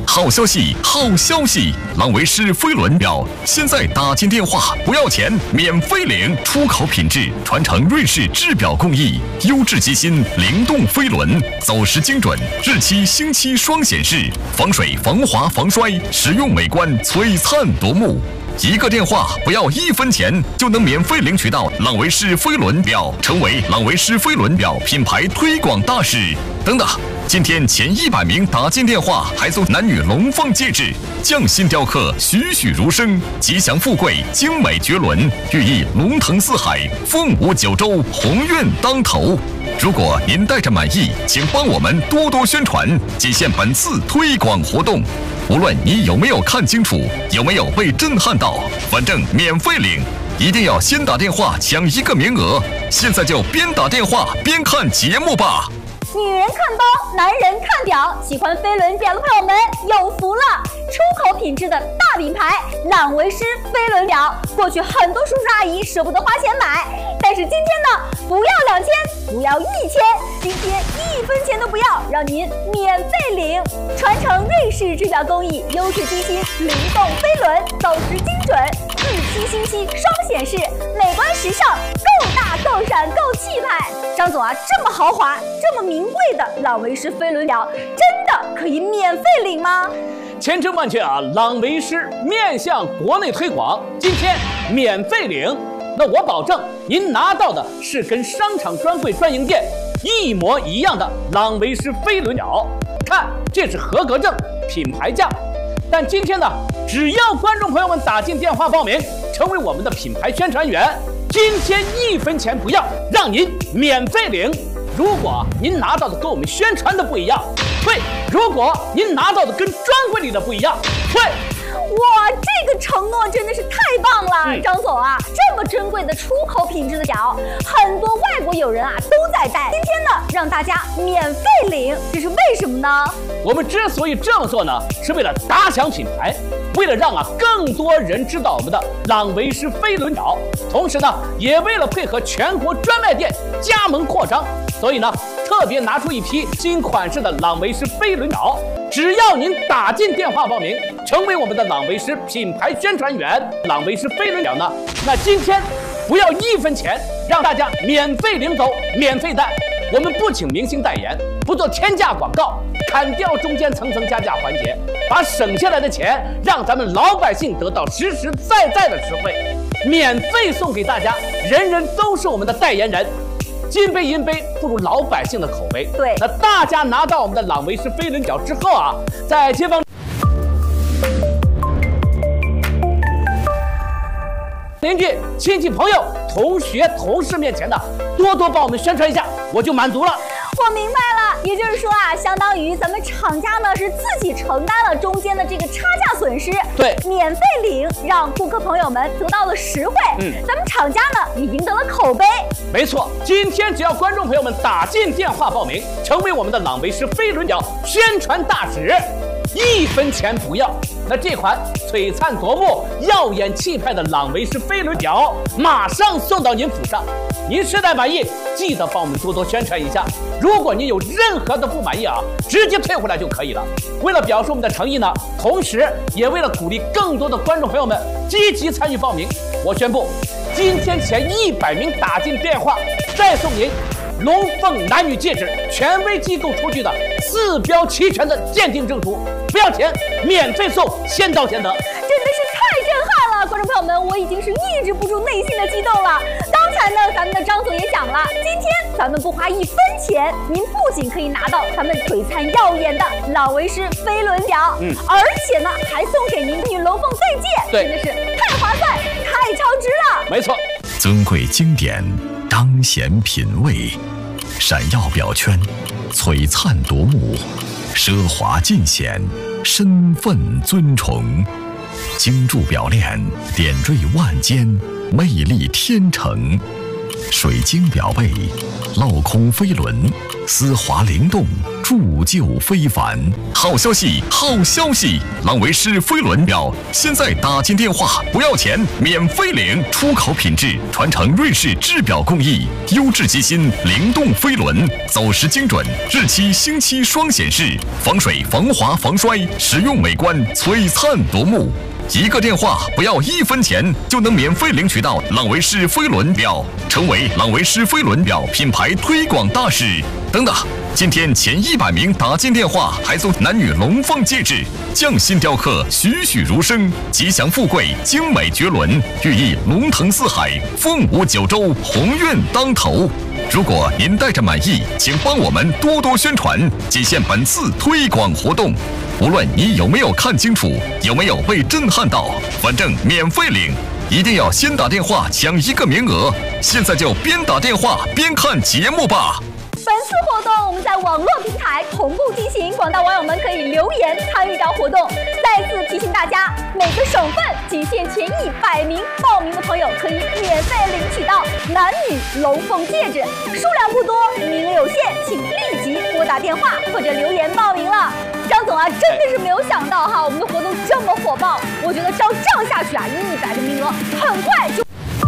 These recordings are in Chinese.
好消息，好消息！朗维诗飞轮表现在打进电话不要钱，免费领，出口品质，传承瑞士制表工艺，优质机芯，灵动飞轮，走时精准，日期星期双显示，防水、防滑、防摔，实用美观，璀璨夺目。一个电话不要1分钱，就能免费领取到朗维诗飞轮表，成为朗维诗飞轮表品牌推广大使。等等，今天前100名打进电话还送男女龙凤戒指，匠心雕刻，栩栩如生，吉祥富贵，精美绝伦，寓意龙腾四海，凤舞九州，鸿运当头。如果您带着满意，请帮我们多多宣传，仅限本次推广活动。无论你有没有看清楚，有没有被震撼到，反正免费领，一定要先打电话抢1个名额。现在就边打电话边看节目吧。 女人看包，男人看表，喜欢飞轮表的朋友们有福了！出口品质的大品牌朗维诗飞轮表，过去很多叔叔阿姨舍不得花钱买，但是今天呢，不要2000，不要1000，今天1分钱都不要，让您免费领！传承瑞士制表工艺，优质机芯，灵动飞轮，走时精准，日期星期双显示，美观时尚，够大够闪够气派。张总啊，这么豪华，这么名贵的朗维诗飞轮表，真的可以免费领吗？ 千真万确啊！朗维诗面向国内推广，今天免费领。那我保证，您拿到的是跟商场专柜专营店一模一样的朗维诗飞轮表。看，这是合格证，品牌价。但今天呢，只要观众朋友们打进电话报名，成为我们的品牌宣传员，今天1分钱不要，让您免费领。如果您拿到的跟我们宣传的不一样，退；如果您拿到的跟专柜里的不一样，退。 哇，这个承诺真的是太棒了，张总啊，这么珍贵的出口品质的表，很多外国友人啊都在戴。今天呢，让大家免费领，这是为什么呢？ 我们之所以这么做呢，是为了打响品牌，为了让更多人知道我们的朗维诗飞轮表，同时呢，也为了配合全国专卖店加盟扩张，所以呢，特别拿出一批新款式的朗维诗飞轮表。只要您打进电话报名，成为我们的朗维诗品牌宣传员，朗维诗飞轮表呢，那今天不要1分钱，让大家免费领走，免费戴。我们不请明星代言，不做天价广告，砍掉中间层层加价环节，把省下来的钱让咱们老百姓得到实实在在的实惠，免费送给大家，人人都是我们的代言人。金杯银杯不如老百姓的口碑。 对， 那大家拿到我们的朗维诗飞轮表之后啊，在街坊、邻居、亲戚、朋友、同学、同事面前呢，多多帮我们宣传一下，我就满足了。 我明白了，也就是说啊，相当于咱们厂家呢是自己承担了中间的这个差价损失， 对， 免费领，让顾客朋友们得到了实惠，咱们厂家呢也赢得了口碑。 没错，今天只要观众朋友们打进电话报名，成为我们的朗维诗飞轮表宣传大使，1分钱不要。那这款璀璨夺目、耀眼气派的朗维诗飞轮表马上送到您府上。您实在满意，记得帮我们多多宣传一下。如果您有任何的不满意啊，直接退回来就可以了。为了表示我们的诚意呢，同时也为了鼓励更多的观众朋友们积极参与报名，我宣布，今天前100名打进电话，再送您龙凤男女戒指，权威机构出具的4标齐全的鉴定证书，不要钱，免费送，先到先得。 真的是太震撼了，观众朋友们，我已经是抑制不住内心的激动了。刚才呢，咱们的张总也讲了，今天咱们不花1分钱，您不仅可以拿到咱们璀璨耀眼的朗维诗飞轮表，而且呢还送给您女龙凤对戒，真的是太划算，太超值了。 没错， 尊贵经典，彰显品味，闪耀表圈，璀璨夺目，奢华尽显，身份尊崇。精铸表链，点缀万间，魅力天成。 水晶表背，镂空飞轮，丝滑灵动，铸就非凡。好消息，好消息！朗维诗飞轮表现在打进电话不要钱，免费领，出口品质，传承瑞士制表工艺，优质机芯，灵动飞轮，走时精准，日期星期双显示，防水防滑防摔，实用美观，璀璨夺目。一个电话不要1分钱，就能免费领取到朗维诗飞轮表，成为朗维诗飞轮表品牌推广大使。等等，今天前100名打进电话还送男女龙凤戒指，匠心雕刻，栩栩如生，吉祥富贵，精美绝伦，寓意龙腾四海，凤舞九州，鸿运当头。如果您带着满意，请帮我们多多宣传，仅限本次推广活动。无论你有没有看清楚，有没有被震撼到，反正免费领，一定要先打电话抢1个名额。现在就边打电话边看节目吧。 本次活动我们在网络平台同步进行，广大网友们可以留言参与到活动。再次提醒大家，每个省份仅限前100名报名的朋友可以免费领取到男女龙凤戒指，数量不多，名额有限，请立即拨打电话或者留言报名了。张总啊，真的是没有想到哈，我们的活动这么火爆，我觉得照这样下去啊，100个名额很快就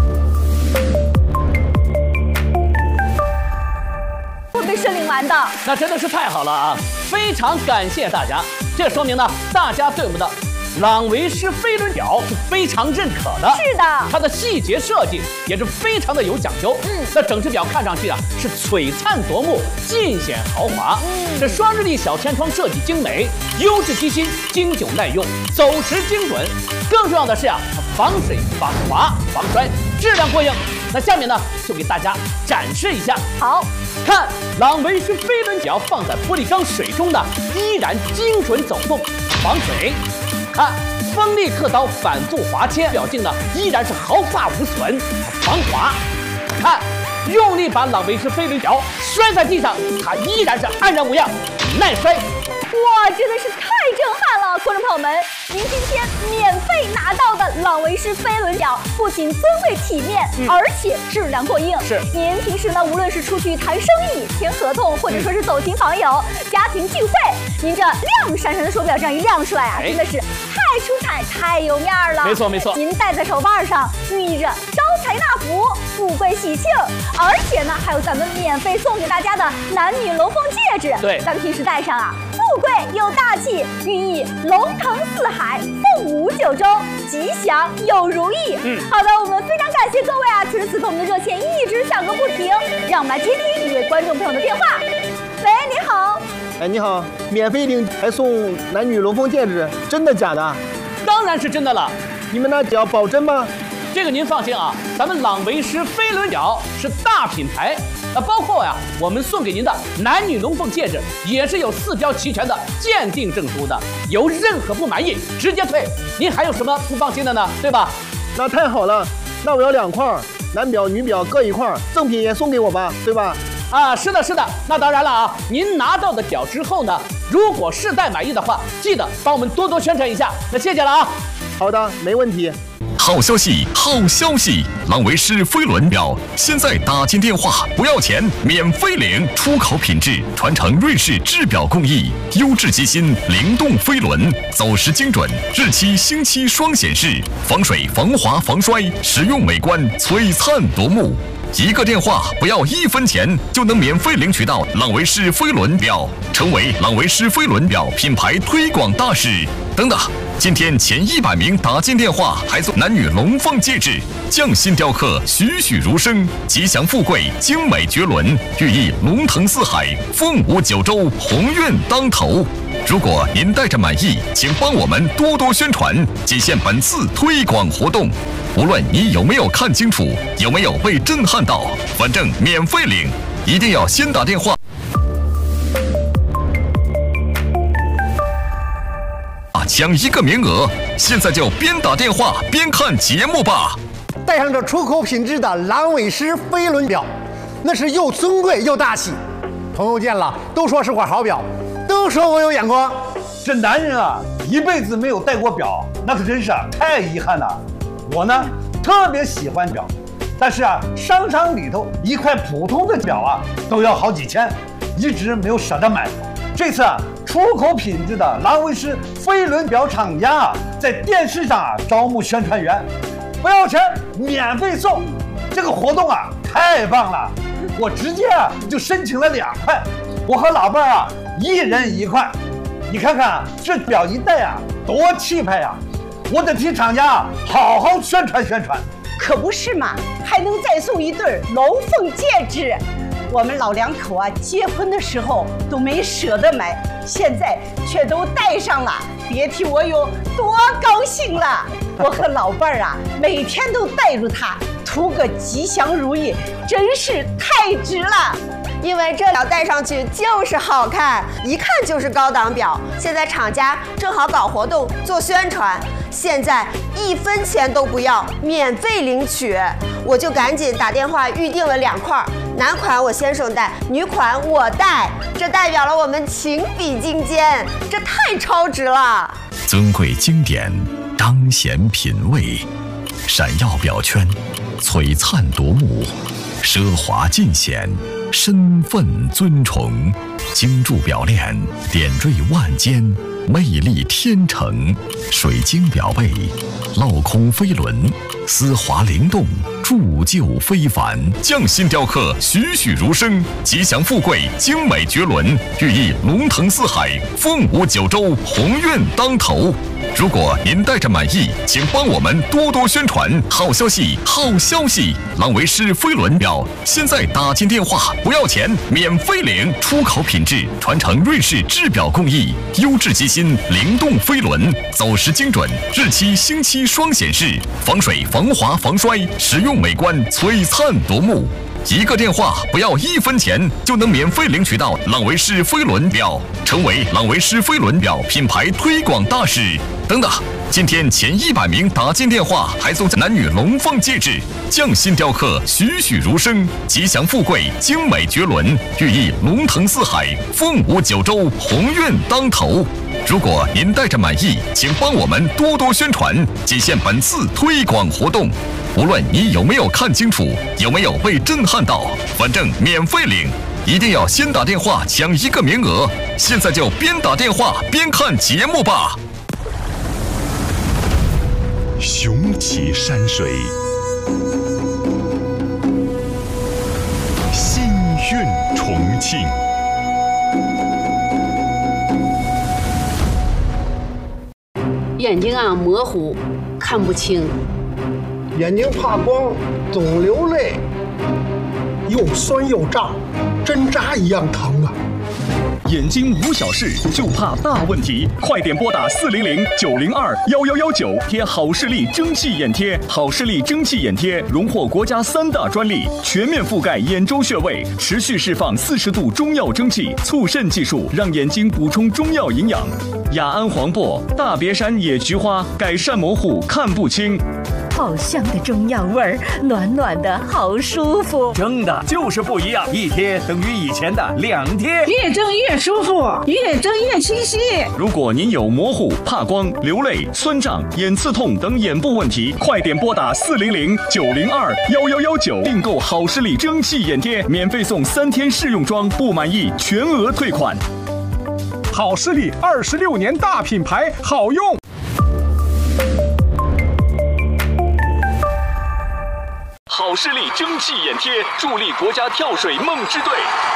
会被申领完的。 那真的是太好了啊！非常感谢大家，这说明呢，大家对我们的朗维诗飞轮表是非常认可的。 是的， 它的细节设计也是非常的有讲究。那整只表看上去啊是璀璨夺目，尽显豪华。这双日历小天窗设计精美，优质机芯，经久耐用，走时精准。更重要的是啊，它防水、防滑、防摔，质量过硬。那下面呢，就给大家展示一下。 好， 看朗维诗飞轮表放在玻璃缸水中呢，依然精准走动，防水。看锋利刻刀反复划切，表径呢依然是毫发无损，防滑。看用力把朗维诗飞轮表摔在地上，它依然是安然无恙，耐摔。 哇，真的是太震撼了！观众朋友们，您今天免费拿到的朗维诗飞轮表，不仅尊贵体面，而且质量过硬。 是您平时呢，无论是出去谈生意、签合同，或者说是走亲访友、家庭聚会，您这亮闪闪的手表这样一亮出来啊，真的是太出彩、太有面儿了。 没错没错， 您戴在手腕上，寓意着招财纳福、富贵喜庆，而且呢，还有咱们免费送给大家的男女龙凤戒指。 对， 咱们平时戴上啊，富贵又大气，寓意龙腾四海，凤舞九州，吉祥又如意。好的，我们非常感谢各位啊！此时此刻我们的热线一直响个不停，让我们来接听一位观众朋友的电话。喂，你好。 哎，你好，免费领还送男女龙凤戒指，真的假的？ 当然是真的了。 你们那表保真吗？ 这个您放心啊，咱们朗维诗飞轮表是大品牌，包括呀，我们送给您的男女龙凤戒指也是有4标齐全的鉴定证书的，有任何不满意直接退，您还有什么不放心的呢？对吧？ 那太好了，那我要2块，男表女表各1块，赠品也送给我吧，对吧？ 啊，是的，是的，那当然了啊，您拿到的表之后呢，如果试戴满意的话，记得帮我们多多宣传一下，那谢谢了啊。 好的，没问题。 好消息，好消息！朗维诗飞轮表现在打进电话不要钱，免费领，出口品质，传承瑞士制表工艺，优质机芯，灵动飞轮，走时精准，日期星期双显示，防水防滑防摔，实用美观，璀璨夺目。一个电话不要1分钱，就能免费领取到朗维诗飞轮表，成为朗维诗飞轮表品牌推广大使。等等，今天前100名打进电话还送男女龙凤戒指，匠心雕刻，栩栩如生，吉祥富贵，精美绝伦，寓意龙腾四海，凤舞九州，鸿运当头。如果您带着满意，请帮我们多多宣传，仅限本次推广活动。无论你有没有看清楚，有没有被震撼到，反正免费领，一定要先打电话。抢1个名额，现在就边打电话边看节目吧。 戴上这出口品质的朗维诗飞轮表，那是又尊贵又大气。朋友见了都说是块好表，都说我有眼光。 这男人啊，一辈子没有戴过表，那可真是太遗憾了。我呢，特别喜欢表， 但是啊，商场里头一块普通的表啊都要好几千，一直没有舍得买。这次啊，出口品质的郎威诗飞轮表厂家啊，在电视上啊招募宣传员，不要钱，免费送。这个活动啊太棒了，我直接啊就申请了2块，我和老伴儿啊1人1块。你看看啊，这表一戴啊多气派呀！我得替厂家啊好好宣传宣传。 可不是嘛，还能再送一对龙凤戒指。我们老两口啊，结婚的时候都没舍得买，现在却都戴上了，别提我有多高兴了。我和老伴儿啊，每天都带着它，图个吉祥如意，真是太值了。 因为这表戴上去就是好看，一看就是高档表。现在厂家正好搞活动做宣传，现在1分钱都不要，免费领取。我就赶紧打电话预定了2块，男款我先生戴，女款我戴，这代表了我们情比金坚，这太超值了。 尊贵经典，彰显品味，闪耀表圈，璀璨夺目，奢华尽显，身份尊崇。精铸表链，点缀万间，魅力天成。水晶表背，镂空飞轮，丝滑灵动，铸就非凡。匠心雕刻，栩栩如生，吉祥富贵，精美绝伦，寓意龙腾四海，凤舞九州，鸿运当头。如果您戴着满意，请帮我们多多宣传。好消息，好消息！郎威诗飞轮表现在打进电话不要钱，免费领，出口品质，传承瑞士制表工艺，优质机芯，灵动飞轮，走时精准，日期星期双显示，防水防滑防摔，实用美观，璀璨夺目。一个电话不要1分钱，就能免费领取到郎威诗飞轮表，成为郎威诗飞轮表品牌推广大使。等等，今天前100名打进电话还送男女龙凤戒指，匠心雕刻，栩栩如生，吉祥富贵，精美绝伦，寓意龙腾四海，凤舞九州，鸿运当头。如果您戴着满意，请帮我们多多宣传，仅限本次推广活动。无论你有没有看清楚，有没有被震撼到，反正免费领，一定要先打电话抢1个名额。现在就边打电话边看节目吧。 雄奇山水，心韵重庆。 眼睛啊模糊，看不清。 眼睛怕光，总流泪，又酸又胀，针扎一样疼啊！ 眼睛无小事，就怕大问题，快点拨打400-902-1119，贴好视力蒸汽眼贴。好视力蒸汽眼贴荣获国家3大专利，全面覆盖眼周穴位，持续释放40度中药蒸汽，促渗技术让眼睛补充中药营养。雅安黄柏、大别山野菊花，改善模糊看不清。 好香的中药味儿，暖暖的好舒服。 蒸的就是不一样，一贴等于以前的2贴， 越蒸越舒服，越蒸越清晰。 如果您有模糊、怕光、流泪、酸胀、眼刺痛等眼部问题，快点拨打400-902-1119，订购好视力蒸汽眼贴，免费送3天试用装，不满意全额退款。 好视力26年大品牌，好用。 好视力蒸汽眼贴助力国家跳水梦之队。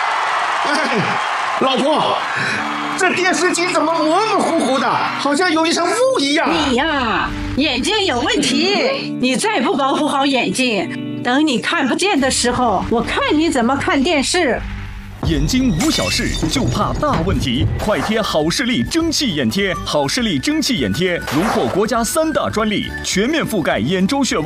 老婆，这电视机怎么模模糊糊的，好像有一层雾一样？ 你呀，眼睛有问题，你再不保护好眼睛，等你看不见的时候，我看你怎么看电视。 眼睛无小事，就怕大问题，快贴好视力蒸汽眼贴。好视力蒸汽眼贴荣获国家3大专利，全面覆盖眼周穴位。